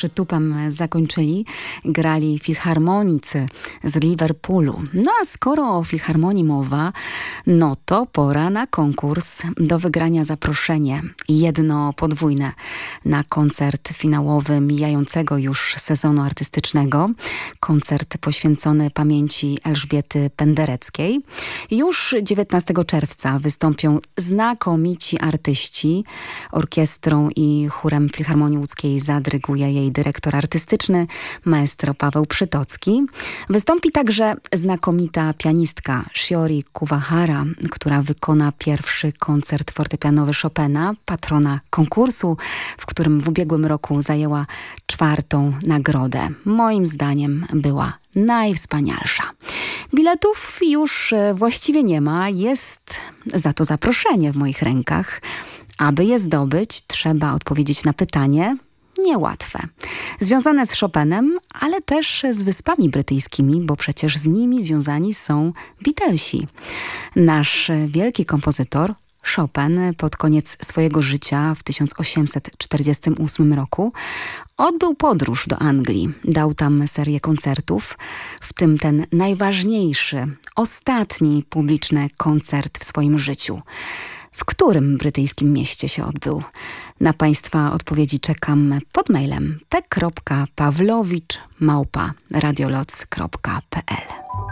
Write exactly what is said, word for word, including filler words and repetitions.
przytupem zakończyli. Grali filharmonicy z Liverpoolu. No a skoro o filharmonii mowa, no to pora na konkurs. Do wygrania zaproszenie jedno podwójne na koncert finałowy mijającego już sezonu artystycznego. Koncert poświęcony pamięci Elżbiety Pendereckiej. Już dziewiętnastego czerwca wystąpią znakomici artyści. Orkiestrą i chórem Filharmonii Łódzkiej zadyryguje jej dyrektor artystyczny, maestro Paweł Przytocki. Wystąpi także znakomita pianistka Shiori Kuwahara, która wykona pierwszy koncert fortepianowy Chopina, patrona konkursu, w którym w ubiegłym roku zajęła czwartą nagrodę. Moim zdaniem była najwspanialsza. Biletów już właściwie nie ma, jest za to zaproszenie w moich rękach. Aby je zdobyć, trzeba odpowiedzieć na pytanie niełatwe. Związane z Chopinem, ale też z Wyspami Brytyjskimi, bo przecież z nimi związani są Beatlesi. Nasz wielki kompozytor Chopin pod koniec swojego życia w tysiąc osiemset czterdziestym ósmym roku odbył podróż do Anglii. Dał tam serię koncertów, w tym ten najważniejszy, ostatni publiczny koncert w swoim życiu. W którym brytyjskim mieście się odbył? Na Państwa odpowiedzi czekam pod mailem p kropka pawlowicz małpa radioloc kropka p l.